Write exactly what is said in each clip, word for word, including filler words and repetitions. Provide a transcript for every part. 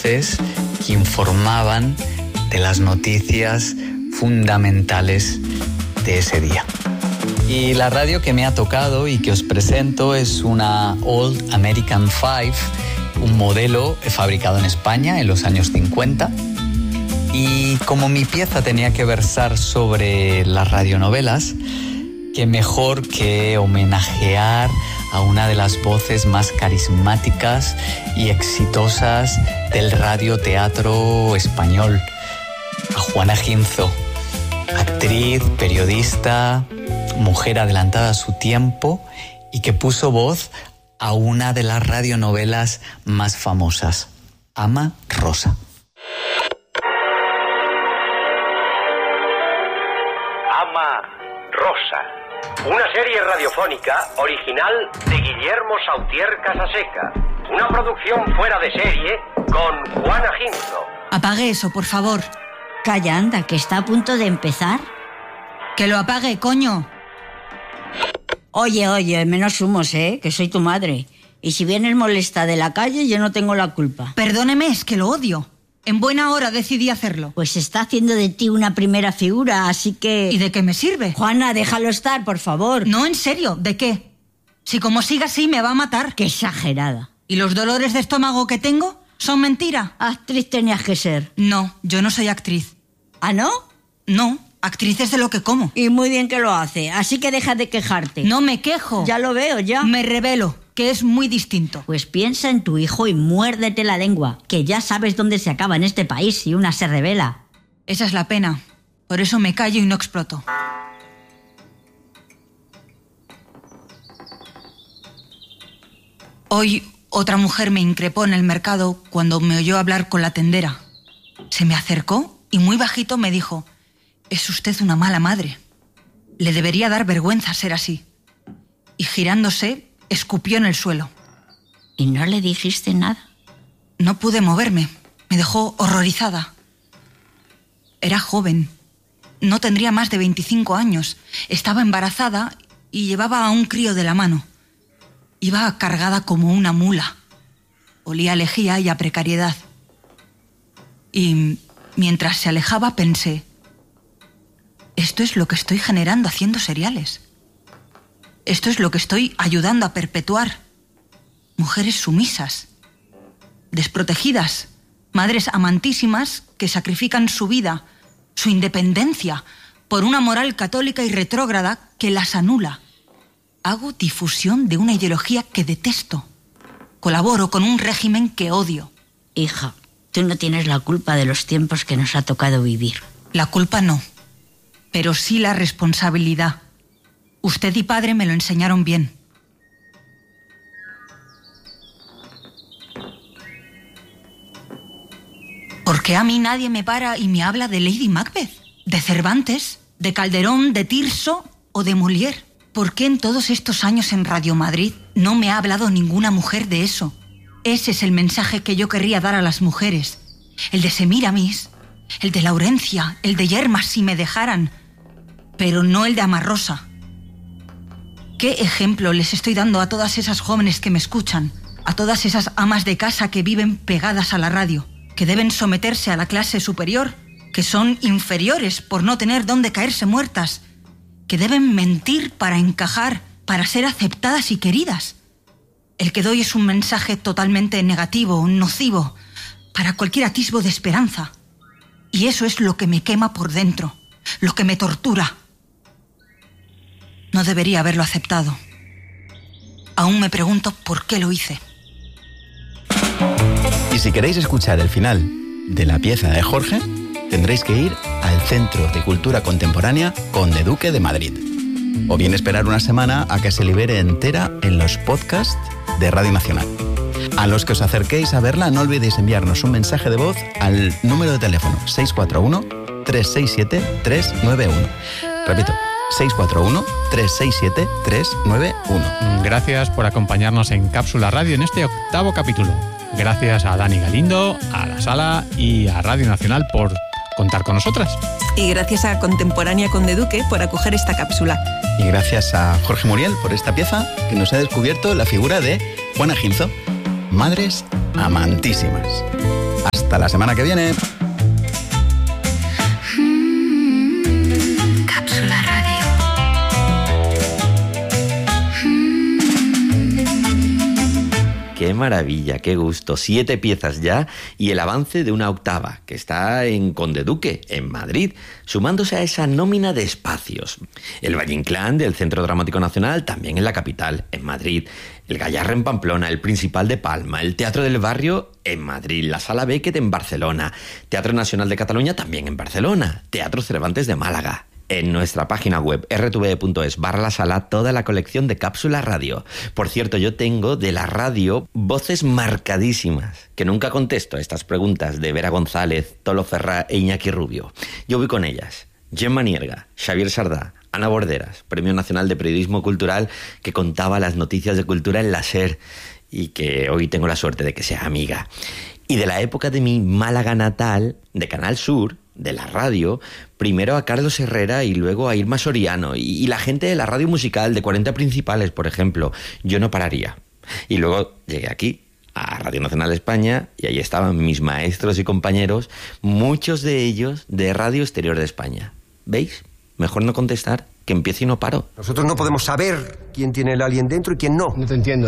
voces que informaban de las noticias fundamentales de ese día. Y la radio que me ha tocado y que os presento es una Old American Five, un modelo fabricado en España en los años cincuenta. Y como mi pieza tenía que versar sobre las radionovelas, qué mejor que homenajear a una de las voces más carismáticas y exitosas del radioteatro español, a Juana Ginzo, actriz, periodista, mujer adelantada a su tiempo y que puso voz a una de las radionovelas más famosas, Ama Rosa. Ama Rosa, una serie radiofónica original de Guillermo Sautier Casaseca, una producción fuera de serie con Juana Ginzo. Apague eso, por favor. Calla, anda, que está a punto de empezar. Que lo apague, coño. Oye, oye, menos humos, ¿eh? Que soy tu madre. Y si vienes molesta de la calle, yo no tengo la culpa. Perdóneme, es que lo odio. En buena hora decidí hacerlo. Pues está haciendo de ti una primera figura, así que... ¿Y de qué me sirve? Juana, déjalo estar, por favor. No, en serio, ¿de qué? Si como siga así me va a matar. Qué exagerada. ¿Y los dolores de estómago que tengo son mentira? Actriz tenías que ser. No, yo no soy actriz. ¿Ah, no? No, actriz es de lo que como. Y muy bien que lo hace, así que deja de quejarte. No me quejo. Ya lo veo, ya. Me revelo, que es muy distinto. Pues piensa en tu hijo y muérdete la lengua, que ya sabes dónde se acaba en este país si una se revela. Esa es la pena. Por eso me callo y no exploto. Hoy otra mujer me increpó en el mercado cuando me oyó hablar con la tendera. Se me acercó y muy bajito me dijo: «Es usted una mala madre. Le debería dar vergüenza ser así». Y girándose, escupió en el suelo. ¿Y no le dijiste nada? No pude moverme. Me dejó horrorizada. Era joven. No tendría más de veinticinco años. Estaba embarazada y llevaba a un crío de la mano. Iba cargada como una mula. Olía a lejía y a precariedad. Y mientras se alejaba pensé: esto es lo que estoy generando haciendo seriales. Esto es lo que estoy ayudando a perpetuar. Mujeres sumisas, desprotegidas, madres amantísimas que sacrifican su vida, su independencia, por una moral católica y retrógrada que las anula. Hago difusión de una ideología que detesto. Colaboro con un régimen que odio. Hija, tú no tienes la culpa de los tiempos que nos ha tocado vivir. La culpa no, pero sí la responsabilidad. Usted y padre me lo enseñaron bien. ¿Por qué a mí nadie me para y me habla de Lady Macbeth, de Cervantes, de Calderón, de Tirso o de Molière? ¿Por qué en todos estos años en Radio Madrid no me ha hablado ninguna mujer de eso? Ese es el mensaje que yo querría dar a las mujeres. El de Semíramis, el de Laurencia, el de Yermas si me dejaran, pero no el de Amarrosa. ¿Qué ejemplo les estoy dando a todas esas jóvenes que me escuchan? A todas esas amas de casa que viven pegadas a la radio, que deben someterse a la clase superior, que son inferiores por no tener dónde caerse muertas, que deben mentir para encajar, para ser aceptadas y queridas. El que doy es un mensaje totalmente negativo, nocivo, para cualquier atisbo de esperanza. Y eso es lo que me quema por dentro, lo que me tortura. No debería haberlo aceptado. Aún me pregunto por qué lo hice. Y si queréis escuchar el final de la pieza de Jorge, tendréis que ir al Centro de Cultura Contemporánea Conde Duque de Madrid. O bien esperar una semana a que se libere entera en los podcasts de Radio Nacional. A los que os acerquéis a verla, no olvidéis enviarnos un mensaje de voz al número de teléfono seis cuatro uno, tres seis siete, tres nueve uno. Repito, seis cuatro uno, tres seis siete, tres nueve uno. Gracias por acompañarnos en Cápsula Radio en este octavo capítulo. Gracias a Dani Galindo, a La Sala y a Radio Nacional por contar con nosotras. Y gracias a Contemporánea Conde Duque por acoger esta cápsula. Y gracias a Jorge Muriel por esta pieza que nos ha descubierto la figura de Juana Ginzo. Madres amantísimas. Hasta Hasta la semana que viene. Cápsula Radio. Qué maravilla, qué gusto. Siete piezas ya y el avance de una octava que está en Conde Duque, en Madrid, sumándose a esa nómina de espacios. El Valle Inclán del Centro Dramático Nacional también en la capital, en Madrid. El Gallarre en Pamplona, el Principal de Palma, el Teatro del Barrio en Madrid, la Sala Beckett en Barcelona, Teatro Nacional de Cataluña también en Barcelona, Teatro Cervantes de Málaga. En nuestra página web erre te ve punto es barra la sala toda la colección de Cápsula Radio. Por cierto, yo tengo de la radio voces marcadísimas, que nunca contesto a estas preguntas de Vera González, Tolo Ferrá e Iñaki Rubio. Yo voy con ellas. Gemma Nierga, Xavier Sardá, Ana Borderas, Premio Nacional de Periodismo Cultural, que contaba las noticias de cultura en la SER y que hoy tengo la suerte de que sea amiga. Y de la época de mi Málaga natal, de Canal Sur, de la radio, primero a Carlos Herrera y luego a Irma Soriano, y, y la gente de la radio musical de cuarenta Principales, por ejemplo. Yo no pararía. Y luego llegué aquí, a Radio Nacional de España, y ahí estaban mis maestros y compañeros, muchos de ellos de Radio Exterior de España. ¿Veis? Mejor no contestar, que empiece y no paro. Nosotros no podemos saber quién tiene el alien dentro y quién no. No te entiendo.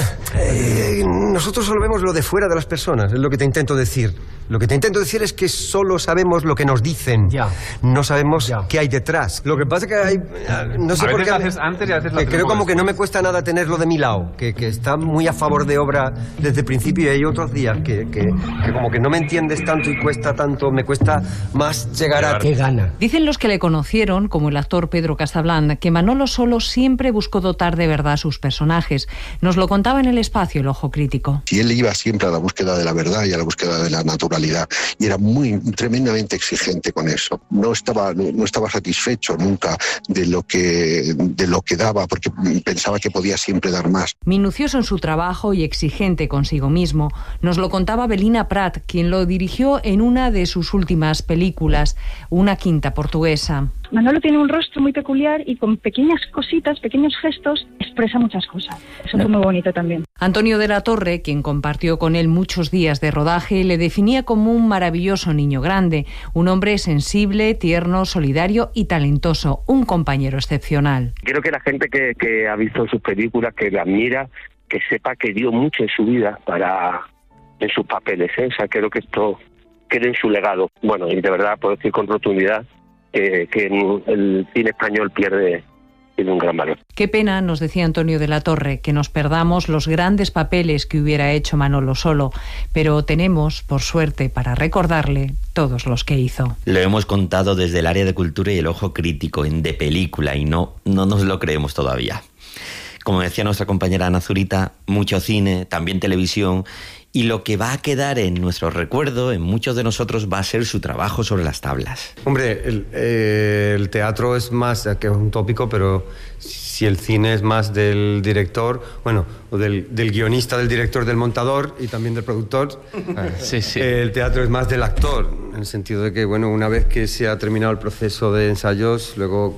eh, nosotros solo vemos lo de fuera de las personas, es lo que te intento decir. Lo que te intento decir es que solo sabemos lo que nos dicen. Ya. No sabemos Ya. qué hay detrás. Lo que pasa es que hay... No sé a por veces qué... haces antes y a veces lo que creo hacemos como que no me después. cuesta nada tenerlo de mi lado, que, que está muy a favor de obra desde el principio, y hay otros días que, que, que como que no me entiendes tanto y cuesta tanto, me cuesta más llegar a... ¿Qué gana? Dicen los que le conocieron, como el actor Pedro Casablanca, que Manolo Solo siempre buscó dotar de verdad a sus personajes. Nos lo contaba en El Espacio, el Ojo Crítico. Y él iba siempre a la búsqueda de la verdad y a la búsqueda de la naturalidad, y era muy tremendamente exigente con eso. No estaba, no, no estaba satisfecho nunca de lo que de lo que daba, porque pensaba que podía siempre dar más. Minucioso en su trabajo y exigente consigo mismo, nos lo contaba Belina Prat, quien lo dirigió en una de sus últimas películas, Una quinta portuguesa. Manolo tiene un rostro muy peculiar y con pequeñas cositas, pequeños gestos, expresa muchas cosas. Eso fue muy bonito también. Antonio de la Torre, quien compartió con él muchos días de rodaje, le definía como un maravilloso niño grande, un hombre sensible, tierno, solidario y talentoso, un compañero excepcional. Quiero que la gente que, que ha visto sus películas, que la admira, que sepa que dio mucho en su vida para en sus papeles, ¿eh? O sea, creo que esto quede en su legado. Bueno, y de verdad puedo decir con rotundidad que, que el cine español pierde tiene un gran valor. Qué pena, nos decía Antonio de la Torre, que nos perdamos los grandes papeles que hubiera hecho Manolo Solo, pero tenemos, por suerte, para recordarle todos los que hizo. Lo hemos contado desde el área de cultura y el ojo crítico en De Película y no, no nos lo creemos todavía. Como decía nuestra compañera Ana Zurita, mucho cine, también televisión, y lo que va a quedar en nuestro recuerdo, en muchos de nosotros, va a ser su trabajo sobre las tablas. Hombre, el, eh, el teatro es más, que es un tópico, pero si el cine es más del director, bueno, o del, del guionista, del director, del montador y también del productor, Ah, sí, sí. eh, el teatro es más del actor, en el sentido de que, bueno, una vez que se ha terminado el proceso de ensayos, luego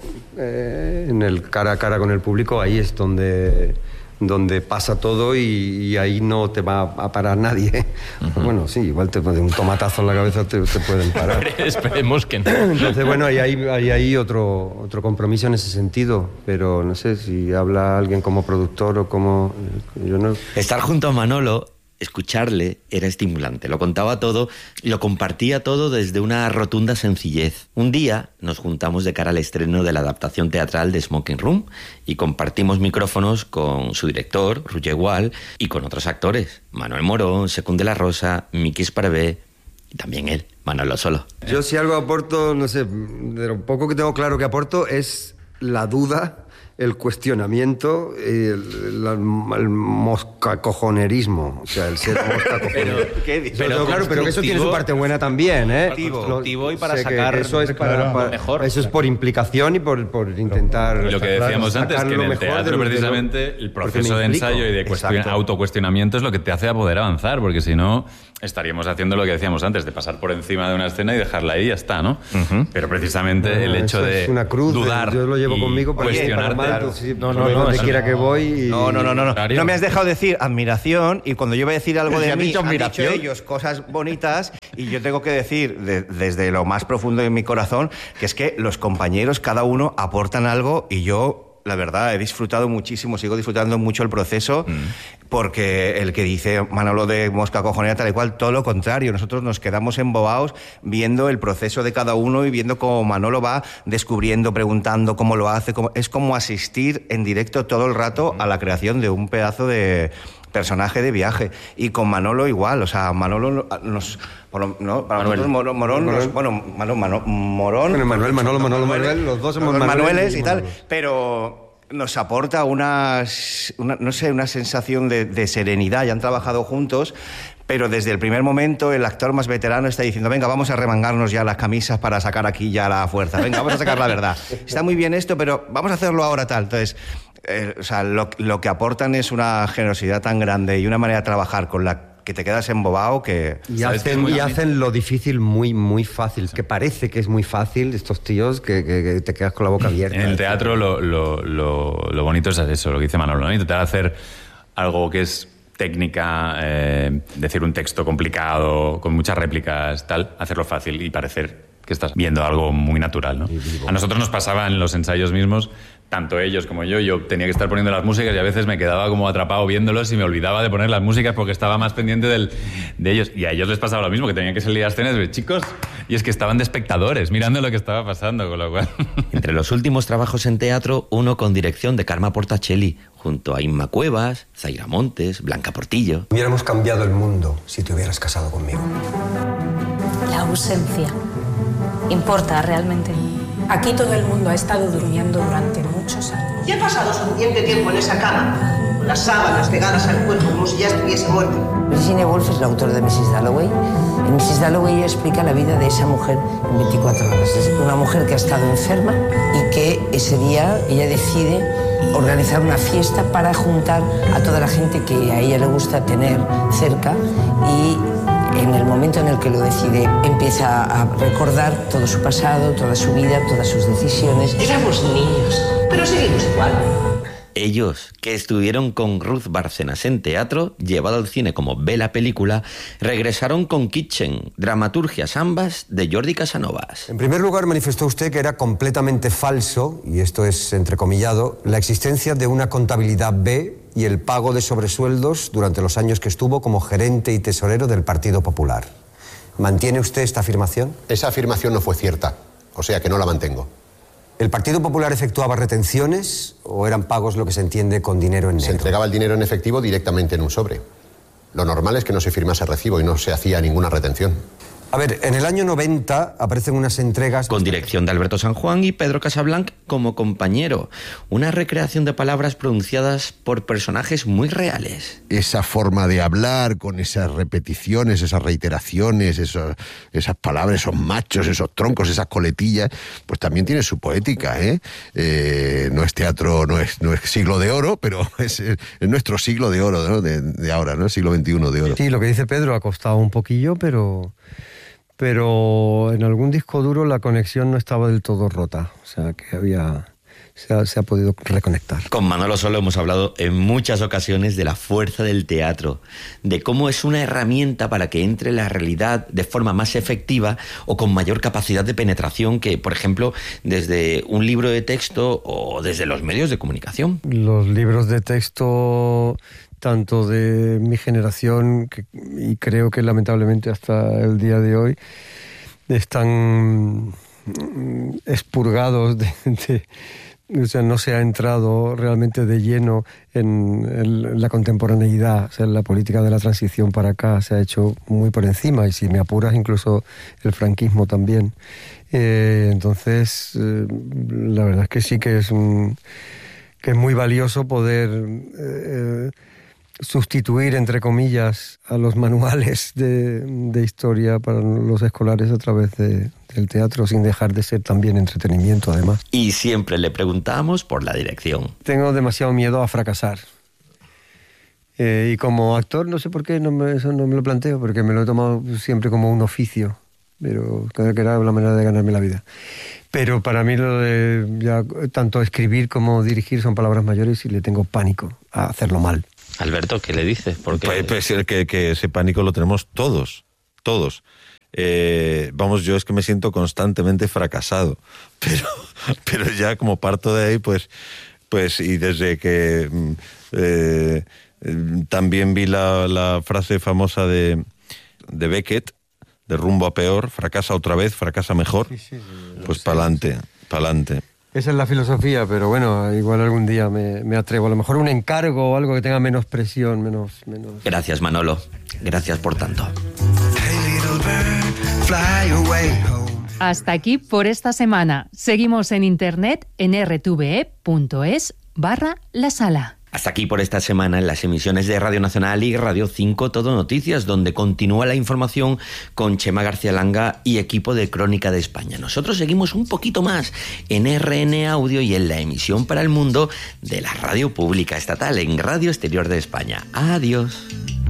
eh, en el cara a cara con el público, ahí es donde... donde pasa todo y, y ahí no te va a parar nadie. Uh-huh. Bueno, sí, igual te puede un tomatazo en la cabeza te, te pueden parar. Esperemos que no. Entonces, bueno, hay ahí hay, hay otro, otro compromiso en ese sentido, pero no sé, si habla alguien como productor o como... Yo no... Estar junto a Manolo, escucharle, era estimulante. Lo contaba todo, lo compartía todo desde una rotunda sencillez. Un día nos juntamos de cara al estreno de la adaptación teatral de Smoking Room y compartimos micrófonos con su director, Roger Wall, y con otros actores, Manuel Morón, Secund de la Rosa, Miki Esparvé y también él, Manolo Solo. Yo si algo aporto, no sé, de lo poco que tengo claro que aporto es la duda, el cuestionamiento, el, el, el moscacojonerismo, o sea, el ser moscacojonero. Pero, ¿qué dices? Pero, claro, pero que eso tiene su parte buena también, ¿eh? Constructivo y para sé sacar eso es para, claro, para, lo mejor. Eso es por implicación y por, por intentar... Y lo que decíamos antes, que en el teatro precisamente el proceso de ensayo y de cuestion- autocuestionamiento es lo que te hace a poder avanzar, porque si no estaríamos haciendo lo que decíamos antes, de pasar por encima de una escena y dejarla ahí y ya está, ¿no? Uh-huh. Pero precisamente no, el hecho de es una cruz, dudar yo lo llevo y conmigo para cuestionarte normal, claro. tú, sí, no, no, no, no, donde eso quiera no. que voy. Y... No, no, no, no, no. Claro. No me has dejado decir admiración y cuando yo voy a decir algo Pero de si mí, han dicho han dicho admiración. ellos cosas bonitas y yo tengo que decir de- desde lo más profundo de mi corazón que es que los compañeros, cada uno aportan algo y yo... La verdad, he disfrutado muchísimo, sigo disfrutando mucho el proceso, mm. porque el que dice Manolo de Mosca Cojonera tal y cual, todo lo contrario, nosotros nos quedamos embobados viendo el proceso de cada uno y viendo cómo Manolo va descubriendo, preguntando cómo lo hace, cómo... es como asistir en directo todo el rato mm. a la creación de un pedazo de personaje de viaje. Y con Manolo igual, o sea, Manolo nos... No, para Manuel. nosotros Morón, Morón, Manuel. Los, bueno, Mano, Mano, Morón... Bueno, Manuel, Manolo, Manolo, Manuel, los dos somos los Manuel Manueles y y tal, Manuel. pero nos aporta unas, una, no sé, una sensación de, de serenidad. Ya han trabajado juntos, pero desde el primer momento el actor más veterano está diciendo, venga, vamos a remangarnos ya las camisas para sacar aquí ya la fuerza, venga, vamos a sacar la verdad. Está muy bien esto, pero vamos a hacerlo ahora tal. Entonces, eh, o sea, lo, lo que aportan es una generosidad tan grande y una manera de trabajar con la que te quedas embobado que... Y hacen, y hacen lo difícil muy, muy fácil, que parece que es muy fácil, estos tíos, que, que, que te quedas con la boca abierta. En el teatro lo, lo, lo, lo bonito es eso, lo que dice Manolo, ¿no? Intentar hacer algo que es técnica, eh, decir un texto complicado, con muchas réplicas, tal, hacerlo fácil y parecer que estás viendo algo muy natural, ¿no? A nosotros nos pasaba en los ensayos mismos, tanto ellos como yo, yo tenía que estar poniendo las músicas y a veces me quedaba como atrapado viéndolos y me olvidaba de poner las músicas porque estaba más pendiente del, de ellos. Y a ellos les pasaba lo mismo, que tenían que salir a escenas de chicos, y es que estaban de espectadores mirando lo que estaba pasando, con lo cual... Entre los últimos trabajos en teatro, uno con dirección de Karma Portacelli, junto a Inma Cuevas, Zaira Montes, Blanca Portillo. Hubiéramos cambiado el mundo si te hubieras casado conmigo. La ausencia importa realmente. Aquí todo el mundo ha estado durmiendo durante muchos años. Ya he pasado suficiente tiempo en esa cama, con las sábanas pegadas al cuerpo como si ya estuviese muerto. Virginia Woolf es la autora de missus Dalloway. En missus Dalloway ella explica la vida de esa mujer en veinticuatro horas. Es una mujer que ha estado enferma y que ese día ella decide organizar una fiesta para juntar a toda la gente que a ella le gusta tener cerca y en el momento en el que lo decide empieza a recordar todo su pasado, toda su vida, todas sus decisiones. Éramos niños, pero seguimos igual. Ellos, que estuvieron con Ruth Bárcenas en teatro, llevado al cine como Ve la película, regresaron con Kitchen, dramaturgias ambas de Jordi Casanovas. En primer lugar, manifestó usted que era completamente falso, y esto es entrecomillado, la existencia de una contabilidad B y el pago de sobresueldos durante los años que estuvo como gerente y tesorero del Partido Popular. ¿Mantiene usted esta afirmación? Esa afirmación no fue cierta, o sea que no la mantengo. ¿El Partido Popular efectuaba retenciones o eran pagos lo que se entiende con dinero en negro? Se entregaba el dinero en efectivo directamente en un sobre. Lo normal es que no se firmase recibo y no se hacía ninguna retención. A ver, en el año noventa aparecen unas entregas... Con dirección de Alberto San Juan y Pedro Casablanc como compañero. Una recreación de palabras pronunciadas por personajes muy reales. Esa forma de hablar, con esas repeticiones, esas reiteraciones, esos, esas palabras, esos machos, esos troncos, esas coletillas, pues también tiene su poética, ¿eh? Eh, no es teatro, no es, no es siglo de oro, pero es, es nuestro siglo de oro, ¿no? de, de ahora, ¿no? Siglo veintiuno de oro. Sí, lo que dice Pedro ha costado un poquillo, pero... pero en algún disco duro la conexión no estaba del todo rota, o sea que había... Se ha, se ha podido reconectar. Con Manolo Solo hemos hablado en muchas ocasiones de la fuerza del teatro, de cómo es una herramienta para que entre la realidad de forma más efectiva o con mayor capacidad de penetración que, por ejemplo, desde un libro de texto o desde los medios de comunicación. Los libros de texto, tanto de mi generación, que, y creo que lamentablemente hasta el día de hoy, están expurgados de... de O sea, no se ha entrado realmente de lleno en, en la contemporaneidad. O sea, la política de la transición para acá se ha hecho muy por encima, y si me apuras, incluso el franquismo también. Eh, entonces, eh, la verdad es que sí que es, un, que es muy valioso poder eh, sustituir, entre comillas, a los manuales de, de historia para los escolares a través de... el teatro, sin dejar de ser también entretenimiento, además. Y siempre le preguntamos por la dirección. Tengo demasiado miedo a fracasar. Eh, y como actor, no sé por qué no me, eso no me lo planteo, porque me lo he tomado siempre como un oficio. pero creo que era la manera de ganarme la vida. Pero para mí lo de ya, tanto escribir como dirigir son palabras mayores y le tengo pánico a hacerlo mal. Alberto, ¿qué le dices? Porque Puede, puede ser que, que ese pánico lo tenemos todos, todos. Eh, vamos, yo es que me siento constantemente fracasado, pero, pero ya como parto de ahí, pues, pues y desde que eh, también vi la, la frase famosa de, de Beckett, de rumbo a peor, fracasa otra vez, fracasa mejor, sí, sí, sí, pues pa'lante, pa'lante. Esa es la filosofía, pero bueno, igual algún día me, me atrevo. A lo mejor un encargo o algo que tenga menos presión, menos... menos... Gracias, Manolo. Gracias por tanto. Hasta aquí por esta semana. Seguimos en internet en r t v e punto es barra la sala. Hasta aquí por esta semana en las emisiones de Radio Nacional y Radio cinco Todo Noticias, donde continúa la información con Chema García Langa y equipo de Crónica de España. Nosotros seguimos un poquito más en R N Audio y en la emisión para el mundo de la radio pública estatal en Radio Exterior de España. Adiós.